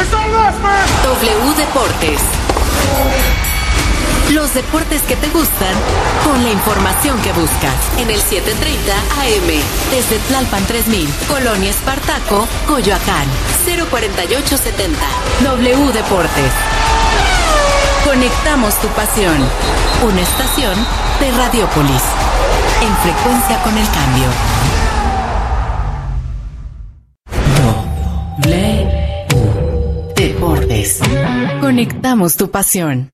W Deportes. Los deportes que te gustan con la información que buscas en el 7:30 AM desde Tlalpan 3000, Colonia Espartaco, Coyoacán, 04870. W Deportes. Conectamos tu pasión. Una estación de Radiópolis. En frecuencia con el cambio. W Deportes. Conectamos tu pasión.